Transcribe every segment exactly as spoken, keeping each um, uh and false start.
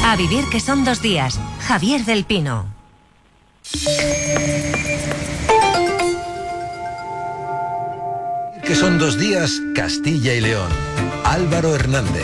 A vivir que son dos días. Javier del Pino. Que son dos días, Castilla y León. Álvaro Hernández.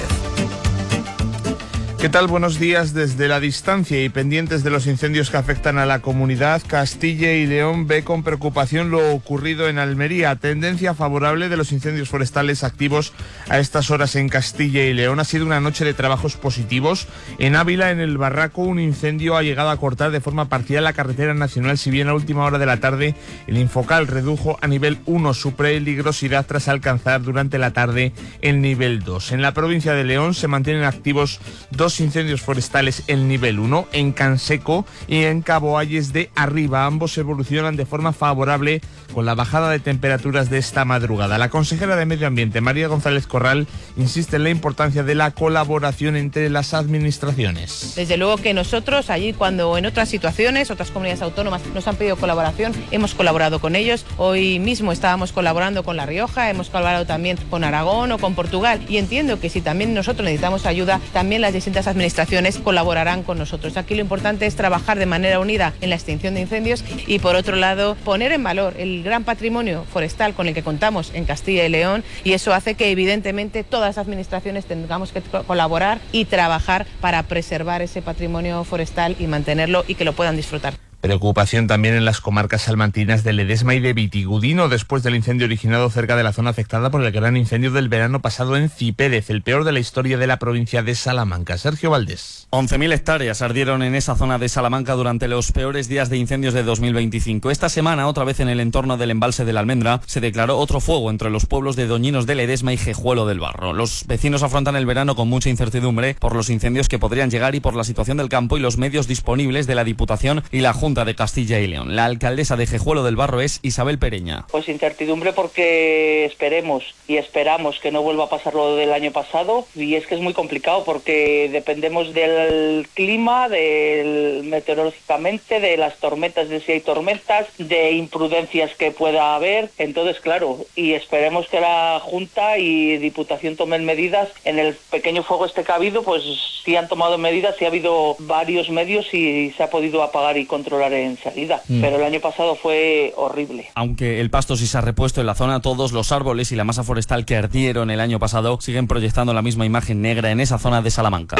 ¿Qué tal? Buenos días. Desde la distancia y pendientes de los incendios que afectan a la comunidad, Castilla y León ve con preocupación lo ocurrido en Almería. Tendencia favorable de los incendios forestales activos a estas horas en Castilla y León. Ha sido una noche de trabajos positivos. En Ávila, en el Barraco, un incendio ha llegado a cortar de forma parcial la carretera nacional, si bien a última hora de la tarde el Infocal redujo a nivel uno su peligrosidad tras alcanzar durante la tarde el nivel dos. En la provincia de León se mantienen activos dos incendios forestales en nivel uno, en Canseco y en Cabo Ayes de Arriba. Ambos evolucionan de forma favorable con la bajada de temperaturas de esta madrugada. La consejera de Medio Ambiente, María González Corral, insiste en la importancia de la colaboración entre las administraciones. Desde luego que nosotros, allí cuando en otras situaciones, otras comunidades autónomas nos han pedido colaboración, hemos colaborado con ellos. Hoy mismo estábamos colaborando con La Rioja, hemos colaborado también con Aragón o con Portugal, y entiendo que si también nosotros necesitamos ayuda, también las distintas administraciones colaborarán con nosotros. Aquí lo importante es trabajar de manera unida en la extinción de incendios y, por otro lado, poner en valor el gran patrimonio forestal con el que contamos en Castilla y León, y eso hace que evidentemente todas las administraciones tengamos que colaborar y trabajar para preservar ese patrimonio forestal y mantenerlo y que lo puedan disfrutar. Preocupación también en las comarcas salmantinas de Ledesma y de Vitigudino después del incendio originado cerca de la zona afectada por el gran incendio del verano pasado en Cipérez, el peor de la historia de la provincia de Salamanca. Sergio Valdés. once mil hectáreas ardieron en esa zona de Salamanca durante los peores días de incendios de dos mil veinticinco. Esta semana, otra vez en el entorno del embalse de la Almendra, se declaró otro fuego entre los pueblos de Doñinos de Ledesma y Jejuelo del Barro. Los vecinos afrontan el verano con mucha incertidumbre por los incendios que podrían llegar y por la situación del campo y los medios disponibles de la Diputación y la Junta de Castilla y León. La alcaldesa de Jejuelo del Barro es Isabel Pereña. Pues incertidumbre porque esperemos y esperamos que no vuelva a pasar lo del año pasado, y es que es muy complicado porque dependemos del clima, del meteorológicamente, de las tormentas, de si hay tormentas, de imprudencias que pueda haber. Entonces, claro, y esperemos que la Junta y Diputación tomen medidas. En el pequeño fuego este que ha habido, pues sí han tomado medidas, sí ha habido varios medios y se ha podido apagar y controlar en salida, mm. pero el año pasado fue horrible. Aunque el pasto sí se ha repuesto en la zona, todos los árboles y la masa forestal que ardieron el año pasado siguen proyectando la misma imagen negra en esa zona de Salamanca.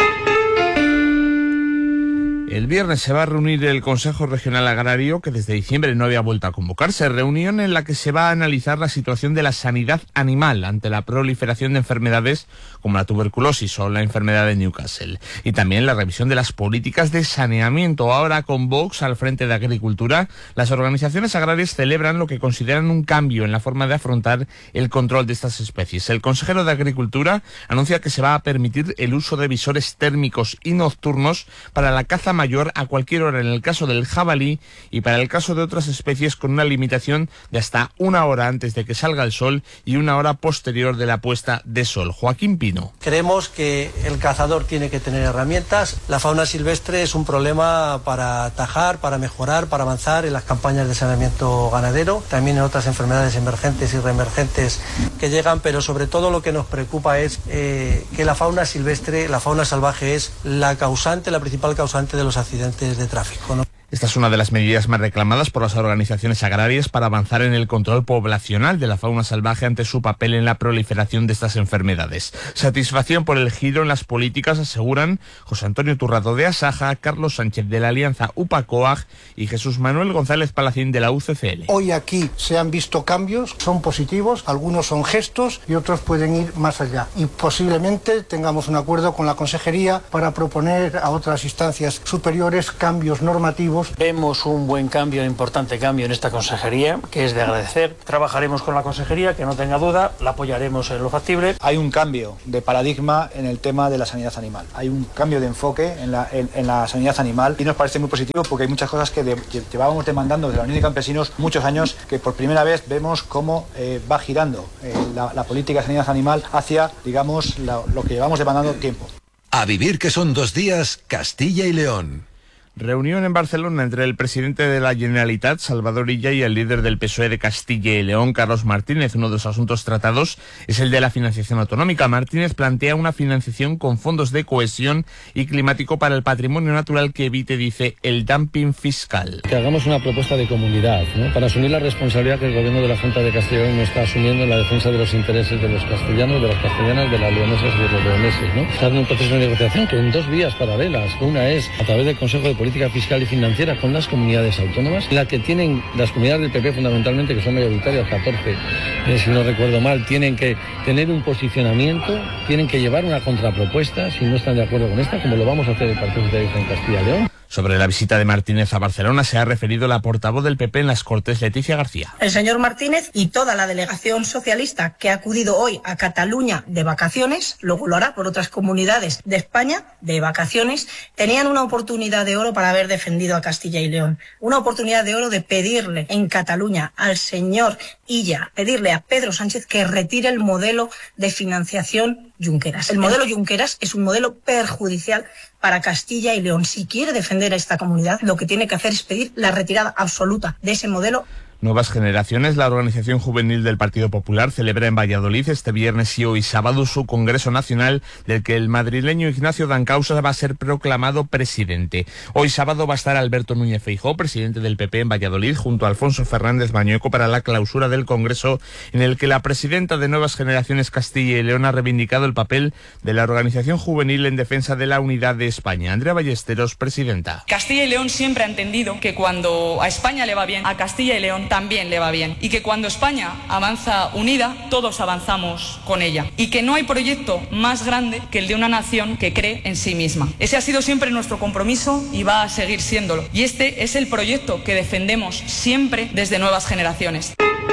El viernes se va a reunir el Consejo Regional Agrario, que desde diciembre no había vuelto a convocarse, reunión en la que se va a analizar la situación de la sanidad animal ante la proliferación de enfermedades como la tuberculosis o la enfermedad de Newcastle, y también la revisión de las políticas de saneamiento. Ahora, con Vox al frente de Agricultura, las organizaciones agrarias celebran lo que consideran un cambio en la forma de afrontar el control de estas especies. El consejero de Agricultura anuncia que se va a permitir el uso de visores térmicos y nocturnos para la caza mayor a cualquier hora en el caso del jabalí y para el caso de otras especies con una limitación de hasta una hora antes de que salga el sol y una hora posterior de la puesta de sol. Joaquín Pino. Creemos que el cazador tiene que tener herramientas. La fauna silvestre es un problema para atajar, para mejorar, para avanzar en las campañas de saneamiento ganadero, también en otras enfermedades emergentes y reemergentes que llegan, pero sobre todo lo que nos preocupa es eh, que la fauna silvestre, la fauna salvaje es la causante, la principal causante de los accidentes de tráfico, ¿no? Esta es una de las medidas más reclamadas por las organizaciones agrarias para avanzar en el control poblacional de la fauna salvaje ante su papel en la proliferación de estas enfermedades. Satisfacción por el giro en las políticas, aseguran José Antonio Turrado de Asaja, Carlos Sánchez de la Alianza UPA-COAG y Jesús Manuel González Palacín de la U C C L. Hoy aquí se han visto cambios, son positivos, algunos son gestos y otros pueden ir más allá. Y posiblemente tengamos un acuerdo con la Consejería para proponer a otras instancias superiores cambios normativos. Vemos un buen cambio, un importante cambio en esta consejería, que es de agradecer. Trabajaremos con la consejería, que no tenga duda, la apoyaremos en lo factible. Hay un cambio de paradigma en el tema de la sanidad animal. Hay un cambio de enfoque en la, en, en la sanidad animal y nos parece muy positivo porque hay muchas cosas que de, llevábamos demandando de la Unión de Campesinos muchos años, que por primera vez vemos cómo eh, va girando eh, la, la política de sanidad animal hacia, digamos, la, lo que llevamos demandando tiempo. A vivir que son dos días, Castilla y León. Reunión en Barcelona entre el presidente de la Generalitat, Salvador Illa, y el líder del P S O E de Castilla y León, Carlos Martínez. Uno de los asuntos tratados es el de la financiación autonómica. Martínez plantea una financiación con fondos de cohesión y climático para el patrimonio natural que evite, dice, el dumping fiscal. Que hagamos una propuesta de comunidad, ¿no?, para asumir la responsabilidad que el gobierno de la Junta de Castilla y León no está asumiendo en la defensa de los intereses de los castellanos, de las castellanas, de las leonesas y de los leoneses, ¿no? Está en un proceso de negociación que en dos vías paralelas. Una es a través del Consejo de Política Fiscal y Financiera con las comunidades autónomas, la que tienen las comunidades del P P fundamentalmente, que son mayoritarias, catorce, eh, si no recuerdo mal, tienen que tener un posicionamiento, tienen que llevar una contrapropuesta si no están de acuerdo con esta, como lo vamos a hacer el Partido Socialista en Castilla y León. Sobre la visita de Martínez a Barcelona se ha referido la portavoz del P P en las Cortes, Leticia García. El señor Martínez y toda la delegación socialista que ha acudido hoy a Cataluña de vacaciones, luego lo hará por otras comunidades de España de vacaciones, tenían una oportunidad de oro para haber defendido a Castilla y León. Una oportunidad de oro de pedirle en Cataluña al señor Illa, pedirle a Pedro Sánchez que retire el modelo de financiación Junqueras. El modelo Junqueras es un modelo perjudicial para Castilla y León. Si quiere defender a esta comunidad, lo que tiene que hacer es pedir la retirada absoluta de ese modelo. Nuevas Generaciones, la organización juvenil del Partido Popular, celebra en Valladolid este viernes y hoy sábado su Congreso Nacional, del que el madrileño Ignacio Dancausa va a ser proclamado presidente. Hoy sábado va a estar Alberto Núñez Feijóo, presidente del P P en Valladolid, junto a Alfonso Fernández Mañueco para la clausura del Congreso, en el que la presidenta de Nuevas Generaciones Castilla y León ha reivindicado el papel de la organización juvenil en defensa de la unidad de España. Andrea Ballesteros, presidenta. Castilla y León siempre ha entendido que cuando a España le va bien, a Castilla y León también le va bien, y que cuando España avanza unida, todos avanzamos con ella, y que no hay proyecto más grande que el de una nación que cree en sí misma. Ese ha sido siempre nuestro compromiso y va a seguir siéndolo, y este es el proyecto que defendemos siempre desde Nuevas Generaciones.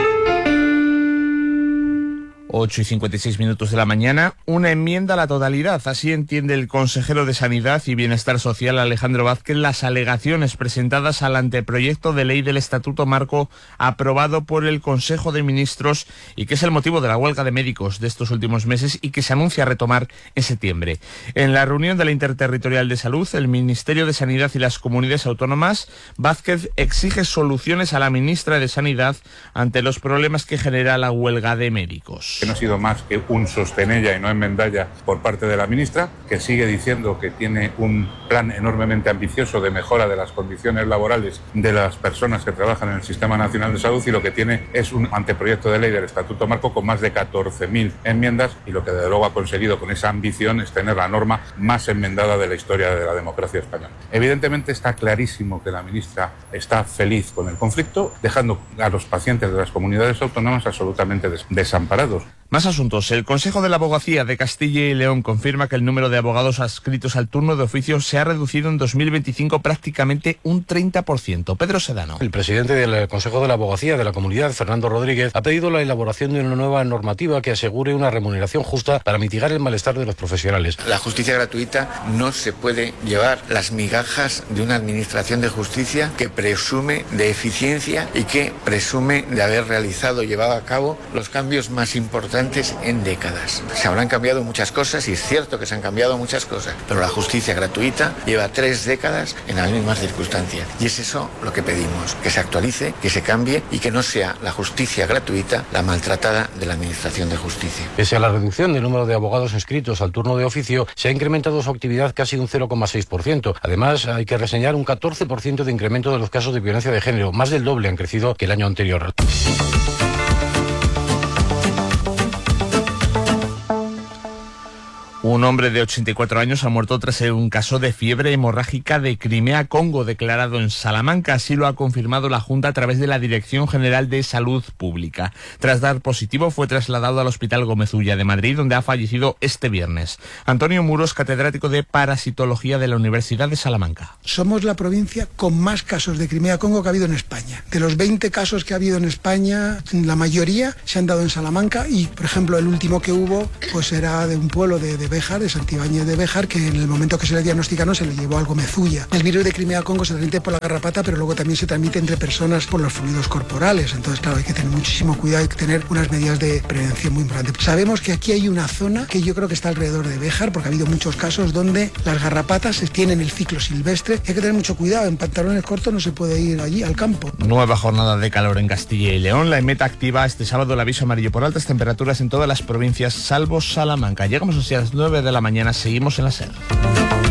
ocho y cincuenta y seis minutos de la mañana, una enmienda a la totalidad. Así entiende el consejero de Sanidad y Bienestar Social, Alejandro Vázquez, las alegaciones presentadas al anteproyecto de ley del Estatuto Marco aprobado por el Consejo de Ministros y que es el motivo de la huelga de médicos de estos últimos meses y que se anuncia retomar en septiembre. En la reunión de la Interterritorial de Salud, el Ministerio de Sanidad y las comunidades autónomas, Vázquez exige soluciones a la ministra de Sanidad ante los problemas que genera la huelga de médicos. Que no ha sido más que un sostenella y no enmendalla por parte de la ministra, que sigue diciendo que tiene un plan enormemente ambicioso de mejora de las condiciones laborales de las personas que trabajan en el Sistema Nacional de Salud, y lo que tiene es un anteproyecto de ley del Estatuto Marco con más de catorce mil enmiendas, y lo que desde luego ha conseguido con esa ambición es tener la norma más enmendada de la historia de la democracia española. Evidentemente está clarísimo que la ministra está feliz con el conflicto, dejando a los pacientes de las comunidades autónomas absolutamente des- desamparados. Más asuntos. El Consejo de la Abogacía de Castilla y León confirma que el número de abogados adscritos al turno de oficio se ha reducido en dos mil veinticinco prácticamente un treinta por ciento. Pedro Sedano. El presidente del Consejo de la Abogacía de la Comunidad, Fernando Rodríguez, ha pedido la elaboración de una nueva normativa que asegure una remuneración justa para mitigar el malestar de los profesionales. La justicia gratuita no se puede llevar las migajas de una administración de justicia que presume de eficiencia y que presume de haber realizado y llevado a cabo los cambios más importantes en décadas. Se habrán cambiado muchas cosas y es cierto que se han cambiado muchas cosas, pero la justicia gratuita lleva tres décadas en las mismas circunstancias y es eso lo que pedimos, que se actualice, que se cambie y que no sea la justicia gratuita la maltratada de la administración de justicia. Pese a la reducción del número de abogados inscritos al turno de oficio, se ha incrementado su actividad casi un cero coma seis por ciento. Además, hay que reseñar un catorce por ciento de incremento de los casos de violencia de género, más del doble han crecido que el año anterior. Un hombre de ochenta y cuatro años ha muerto tras un caso de fiebre hemorrágica de Crimea-Congo declarado en Salamanca. Así lo ha confirmado la Junta a través de la Dirección General de Salud Pública. Tras dar positivo, fue trasladado al Hospital Gómez Ulla de Madrid, donde ha fallecido este viernes. Antonio Muros, catedrático de Parasitología de la Universidad de Salamanca. Somos la provincia con más casos de Crimea-Congo que ha habido en España. De los veinte casos que ha habido en España, la mayoría se han dado en Salamanca y, por ejemplo, el último que hubo pues era de un pueblo de, de Béjar, de Santibáñez de Béjar, que en el momento que se le diagnosticaron se le llevó al Gomezulla. El virus de Crimea-Congo se transmite por la garrapata, pero luego también se transmite entre personas por los fluidos corporales. Entonces, claro, hay que tener muchísimo cuidado, hay que tener unas medidas de prevención muy importantes. Sabemos que aquí hay una zona que yo creo que está alrededor de Béjar, porque ha habido muchos casos donde las garrapatas tienen el ciclo silvestre. Hay que tener mucho cuidado, en pantalones cortos no se puede ir allí al campo. Nueva jornada de calor en Castilla y León. La EMET activa este sábado el aviso amarillo por altas temperaturas en todas las provincias salvo Salamanca. Llegamos así a las nueve de la mañana, seguimos en la SER.